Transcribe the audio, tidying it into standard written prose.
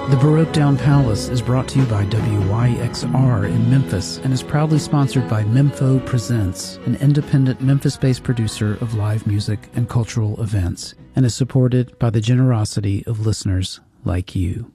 The Baroque Down Palace is brought to you by WYXR in Memphis and is proudly sponsored by Mempho Presents, an independent Memphis-based producer of live music and cultural events, and is supported by the generosity of listeners like you.